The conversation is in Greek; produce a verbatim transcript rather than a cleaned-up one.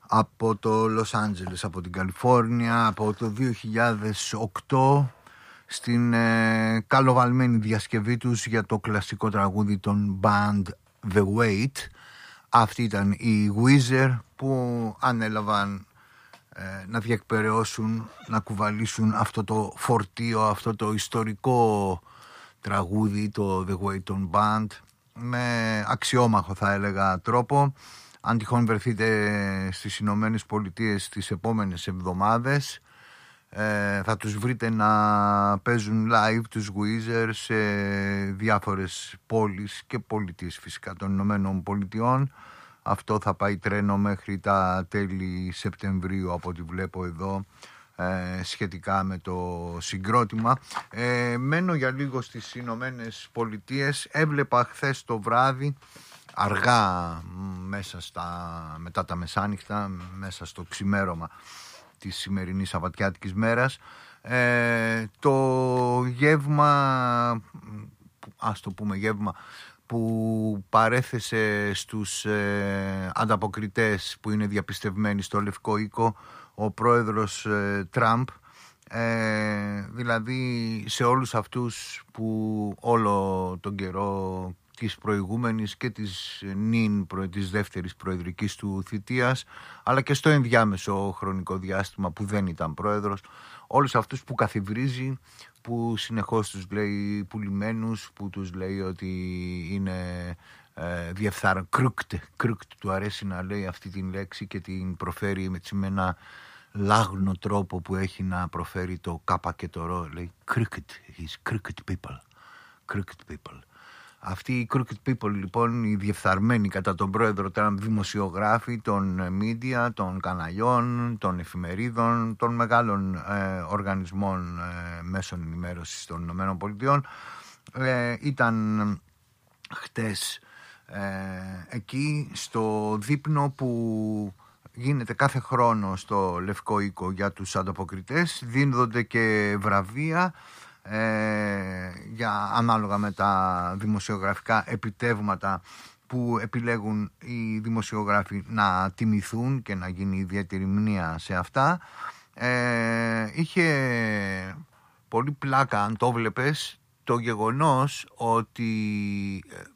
από το Λος Άντζελες, από την Καλιφόρνια, από το δύο χιλιάδες οκτώ, στην ε, καλοβαλμένη διασκευή τους για το κλασικό τραγούδι των band The Weight. Αυτοί ήταν οι Weezer που ανέλαβαν ε, να διεκπεραιώσουν, να κουβαλήσουν αυτό το φορτίο, αυτό το ιστορικό τραγούδι, το The Weight των band, με αξιόμαχο θα έλεγα τρόπο. Αν τυχόν βρεθείτε στις Ηνωμένες Πολιτείες τις επόμενες εβδομάδες, ε, θα τους βρείτε να παίζουν live τους Weezer σε διάφορες πόλεις και πολιτείες φυσικά των Ηνωμένων Πολιτειών. Αυτό θα πάει τρένο μέχρι τα τέλη Σεπτεμβρίου από ό,τι βλέπω εδώ, ε, σχετικά με το συγκρότημα. Ε, μένω για λίγο στις Ηνωμένες Πολιτείες. Έβλεπα χθες το βράδυ, αργά μέσα στα, μετά τα μεσάνυχτα, μέσα στο ξημέρωμα της σημερινής Σαββατιάτικης μέρας, ε, το γεύμα, ας το πούμε γεύμα, που παρέθεσε στους ε, ανταποκριτές που είναι διαπιστευμένοι στο Λευκό Οίκο ο πρόεδρος ε, Τραμπ, ε, δηλαδή σε όλους αυτούς που όλο τον καιρό της προηγούμενης και της νυν της δεύτερης προεδρικής του θητείας, αλλά και στο ενδιάμεσο χρονικό διάστημα που δεν ήταν πρόεδρος, όλους αυτούς που καθιβρίζει, που συνεχώς τους λέει πουλημένους, που τους λέει ότι είναι ε, διεφθάραν, κρούκτ, κρούκτ, του αρέσει να λέει αυτή την λέξη και την προφέρει με, με ένα λάγνο τρόπο που έχει να προφέρει το κάπα και το ρο, λέει crooked, he's crooked people, crooked people. Αυτοί οι crooked people λοιπόν, οι διεφθαρμένοι κατά τον πρόεδρο Τραμπ δημοσιογράφοι των media, των καναλιών, των εφημερίδων, των μεγάλων ε, οργανισμών ε, μέσων ενημέρωσης των Ηνωμένων Πολιτειών, ε, ήταν χτες ε, εκεί στο δείπνο που γίνεται κάθε χρόνο στο Λευκό Οίκο για τους ανταποκριτές. Δίνονται και βραβεία Ε, για ανάλογα με τα δημοσιογραφικά επιτεύγματα που επιλέγουν οι δημοσιογράφοι να τιμηθούν και να γίνει ιδιαίτερη μνήα σε αυτά. Ε, είχε πολύ πλάκα, αν το βλέπες, το γεγονός ότι